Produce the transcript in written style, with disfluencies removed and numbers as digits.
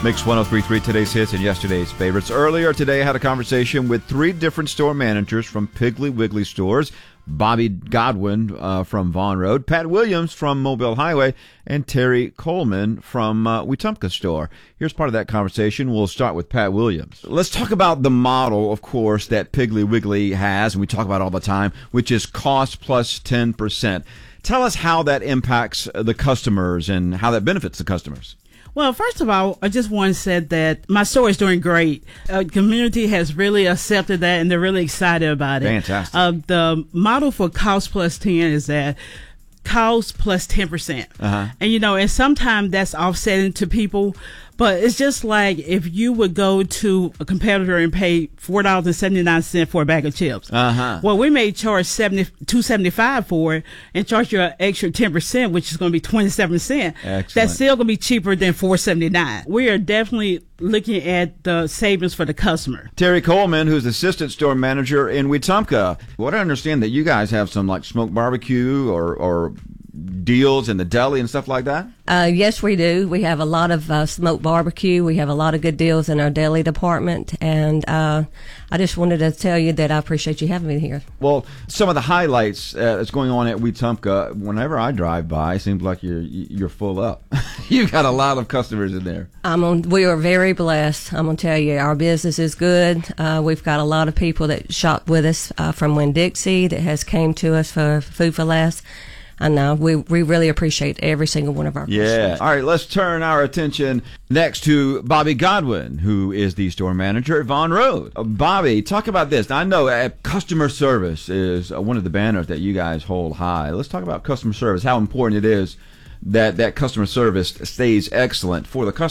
Mix 1033, today's hits and yesterday's favorites. Earlier today, I had a conversation with three different store managers from Piggly Wiggly stores. Bobby Godwin from Vaughn Road, Pat Williams from Mobile Highway, and Terry Coleman from Wetumpka store. Here's part of that conversation. We'll start with Pat Williams. Let's talk about the model, of course, that Piggly Wiggly has, and we talk about all the time, which is cost plus 10%. Tell us how that impacts the customers and how that benefits the customers. Well, first of all, I just want to say that my store is doing great. Community has really accepted that, and they're really excited about it. Fantastic. The model for cost plus 10 is that cost plus 10%. And, and sometimes that's offsetting to people. But it's just like if you would go to a competitor and pay $4.79 for a bag of chips. Well, we may charge $2.75 for it and charge you an extra 10%, which is going to be 27 cents. Excellent. That's still going to be cheaper than $4.79. We are definitely looking at the savings for the customer. Terry Coleman, who's assistant store manager in Wetumpka. What I understand that you guys have some like smoked barbecue or deals in the deli and stuff like that? Yes, we do. We have a lot of smoked barbecue. We have a lot of good deals in our deli department. And I just wanted to tell you that I appreciate you having me here. Well, some of the highlights that's going on at Wetumpka, whenever I drive by, it seems like you're full up. You got a lot of customers in there. We are very blessed. I'm going to tell you, our business is good. We've got a lot of people that shop with us from Winn-Dixie that has came to us for Food for Less. And we really appreciate every single one of our customers. Yeah. All right, let's turn our attention next to Bobby Godwin, who is the store manager at Vaughn Road. Bobby, talk about this. I know customer service is one of the banners that you guys hold high. Let's talk about customer service, how important it is that customer service stays excellent for the customer.